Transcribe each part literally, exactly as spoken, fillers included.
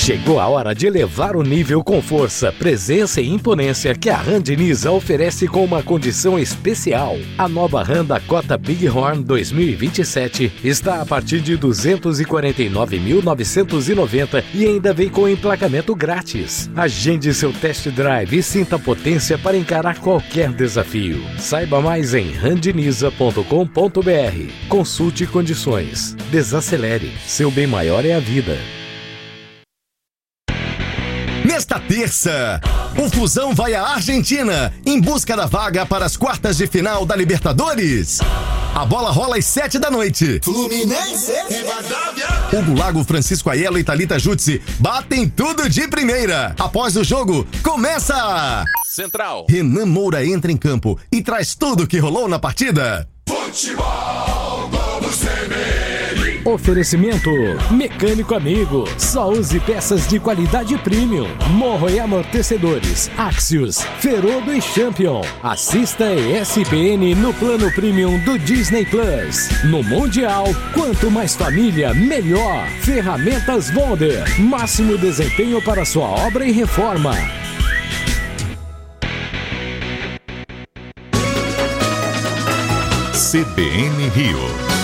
Chegou a hora de elevar o nível com força, presença e imponência que a Hyundai Nisa oferece com uma condição especial. A nova Hyundai Dakota Bighorn dois mil e vinte e sete está a partir de duzentos e quarenta e nove mil novecentos e noventa e ainda vem com emplacamento grátis. Agende seu test drive e sinta a potência para encarar qualquer desafio. Saiba mais em hyundai nisa ponto com ponto b r. Consulte condições. Desacelere. Seu bem maior é a vida. Nesta terça, o Fusão vai à Argentina em busca da vaga para as quartas de final da Libertadores. A bola rola às sete da noite. Fluminense, Hugo Lago, Francisco Aiello e Thalita Jutsi batem tudo de primeira. Após o jogo, começa! Central. Renan Moura entra em campo e traz tudo o que rolou na partida. Futebol Globo C B N. Oferecimento Mecânico Amigo. Só use peças de qualidade premium. Morro e amortecedores. Axios, Ferodo e Champion. Assista E S P N no plano premium do Disney Plus. No Mundial, quanto mais família, melhor. Ferramentas Wonder. Máximo desempenho para sua obra e reforma. C B N Rio.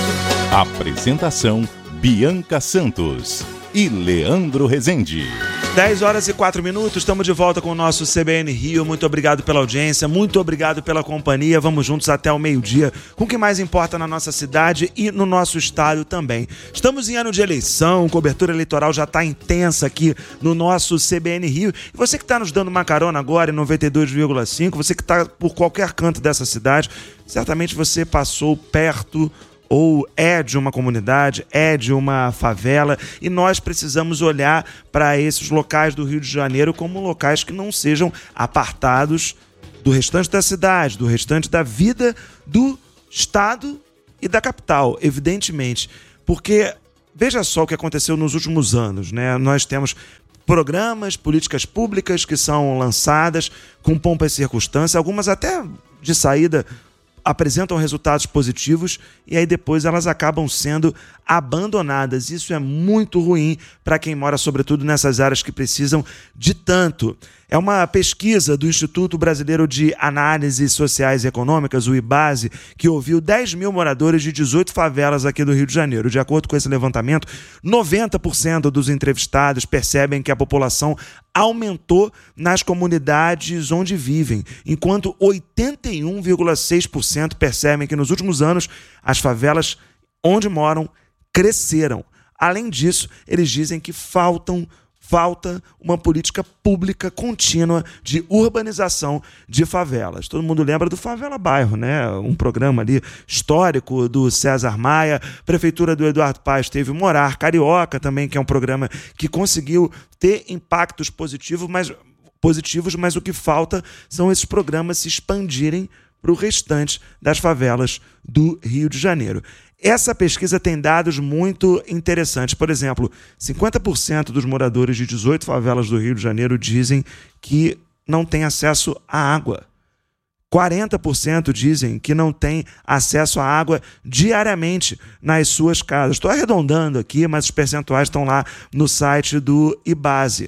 Apresentação Bianca Santos e Leandro Rezende. dez horas e quatro minutos, estamos de volta com o nosso C B N Rio. Muito obrigado pela audiência, muito obrigado pela companhia. Vamos juntos até o meio-dia com o que mais importa na nossa cidade e no nosso estado também. Estamos em ano de eleição, cobertura eleitoral já está intensa aqui no nosso C B N Rio. E você que está nos dando uma carona agora em noventa e dois vírgula cinco, você que está por qualquer canto dessa cidade, certamente você passou perto ou é de uma comunidade, é de uma favela, e nós precisamos olhar para esses locais do Rio de Janeiro como locais que não sejam apartados do restante da cidade, do restante da vida do estado e da capital, evidentemente. Porque veja só o que aconteceu nos últimos anos, né? Nós temos programas, políticas públicas que são lançadas com pompa e circunstância, algumas até de saída apresentam resultados positivos e aí depois elas acabam sendo abandonadas. Isso é muito ruim para quem mora, sobretudo, nessas áreas que precisam de tanto. É uma pesquisa do Instituto Brasileiro de Análises Sociais e Econômicas, o IBASE, que ouviu dez mil moradores de dezoito favelas aqui do Rio de Janeiro. De acordo com esse levantamento, noventa por cento dos entrevistados percebem que a população aumentou nas comunidades onde vivem, enquanto oitenta e um vírgula seis por cento percebem que nos últimos anos as favelas onde moram cresceram. Além disso, eles dizem que faltam Falta uma política pública contínua de urbanização de favelas. Todo mundo lembra do Favela Bairro, né? Um programa ali histórico do César Maia. Prefeitura do Eduardo Paes teve o Morar Carioca também, que é um programa que conseguiu ter impactos positivos, mas, positivos, mas o que falta são esses programas se expandirem para o restante das favelas do Rio de Janeiro. Essa pesquisa tem dados muito interessantes. Por exemplo, cinquenta por cento dos moradores de dezoito favelas do Rio de Janeiro dizem que não têm acesso à água. quarenta por cento dizem que não têm acesso à água diariamente nas suas casas. Estou arredondando aqui, mas os percentuais estão lá no site do IBASE.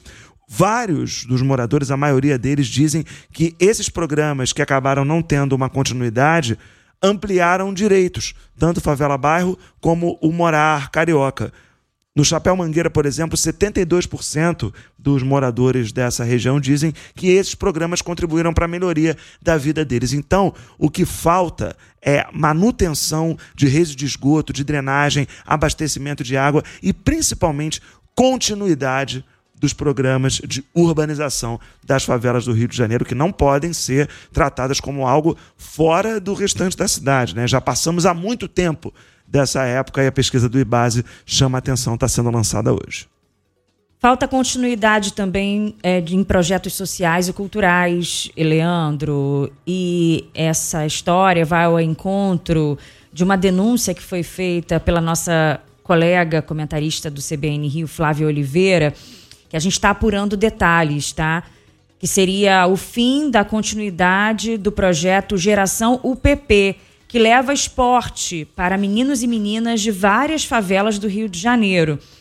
Vários dos moradores, a maioria deles, dizem que esses programas que acabaram não tendo uma continuidade ampliaram direitos, tanto Favela Bairro como o Morar Carioca. No Chapéu Mangueira, por exemplo, setenta e dois por cento dos moradores dessa região dizem que esses programas contribuíram para a melhoria da vida deles. Então, o que falta é manutenção de redes de esgoto, de drenagem, abastecimento de água e, principalmente, continuidade dos programas de urbanização das favelas do Rio de Janeiro, que não podem ser tratadas como algo fora do restante da cidade, né? Já passamos há muito tempo dessa época e a pesquisa do IBASE chama a atenção, está sendo lançada hoje. Falta continuidade também é, de, em projetos sociais e culturais, Leandro, e essa história vai ao encontro de uma denúncia que foi feita pela nossa colega comentarista do C B N Rio, Flávia Oliveira, que a gente está apurando detalhes, tá? Que seria o fim da continuidade do projeto Geração U P P, que leva esporte para meninos e meninas de várias favelas do Rio de Janeiro.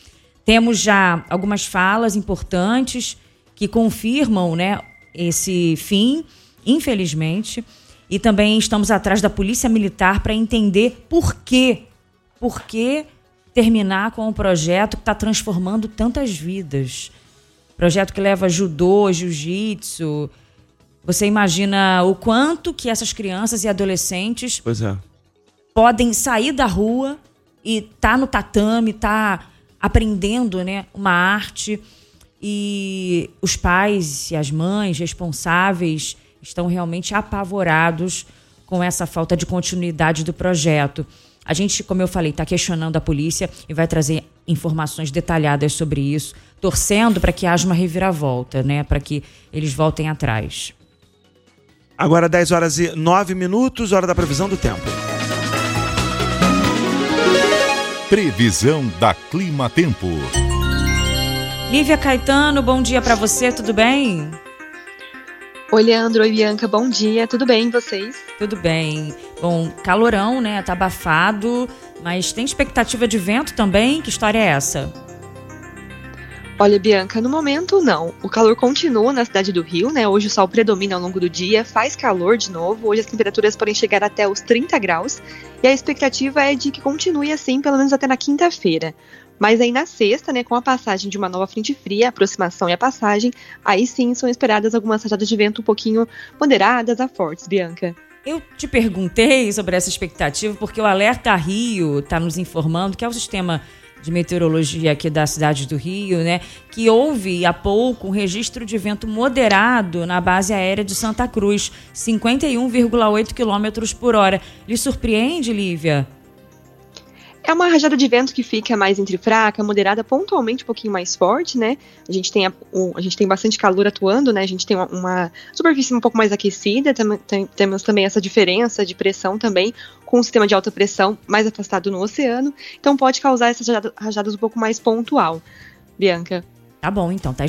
Temos já algumas falas importantes que confirmam, né, esse fim, infelizmente. E também estamos atrás da Polícia Militar para entender por quê. Por que terminar com um projeto que está transformando tantas vidas. Projeto que leva judô, jiu-jitsu. Você imagina o quanto que essas crianças e adolescentes Pois é. podem sair da rua e tá no tatame, tá aprendendo, né, uma arte. E os pais e as mães responsáveis estão realmente apavorados com essa falta de continuidade do projeto. A gente, como eu falei, está questionando a polícia e vai trazer informações detalhadas sobre isso, torcendo para que haja uma reviravolta, né, para que eles voltem atrás. Agora dez horas e nove minutos, hora da previsão do tempo. Previsão da Clima Tempo. Lívia Caetano, bom dia para você, tudo bem? Oi, Leandro, oi, Bianca, bom dia, tudo bem, e vocês? Tudo bem. Bom, calorão, né, tá abafado, mas tem expectativa de vento também? Que história é essa? Olha, Bianca, no momento não. O calor continua na cidade do Rio, né? Hoje o sol predomina ao longo do dia, faz calor de novo. Hoje as temperaturas podem chegar até os trinta graus. E a expectativa é de que continue assim, pelo menos até na quinta-feira. Mas aí na sexta, né, com a passagem de uma nova frente fria, a aproximação e a passagem, aí sim são esperadas algumas rajadas de vento um pouquinho moderadas a fortes, Bianca. Eu te perguntei sobre essa expectativa porque o Alerta Rio está nos informando, que é o sistema de meteorologia aqui da cidade do Rio, né, que houve há pouco um registro de vento moderado na base aérea de Santa Cruz, cinquenta e um vírgula oito quilômetros por hora. Lhe surpreende, Lívia? É uma rajada de vento que fica mais entre fraca, moderada, pontualmente um pouquinho mais forte, né? A gente tem, a, o, a gente tem bastante calor atuando, né? A gente tem uma, uma superfície um pouco mais aquecida, tam, tem, temos também essa diferença de pressão também, com um sistema de alta pressão mais afastado no oceano, então pode causar essas rajadas um pouco mais pontual. Bianca. Tá bom, então, tá